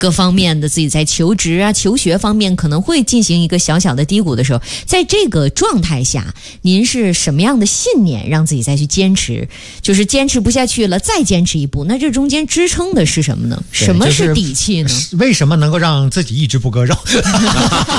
各方面的自己在求职啊、求学方面可能会进行一个小小的低谷的时候，在这个状态下，您是什么样的信念让自己再去坚持？就是坚持不下去了，再坚持一步，那这中间支撑的是什么呢？什么是底气呢？ 为什么能够让自己一直不割肉？